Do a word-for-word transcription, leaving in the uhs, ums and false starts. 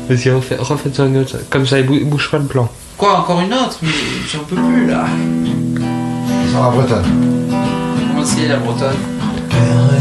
Vas-y, refais- refaites-en une autre. Comme ça, il bou- bouge pas le plan. Quoi, encore une autre? Mais j'en peux plus là. Sans la bretonne. Comment c'est la bretonne? Cœur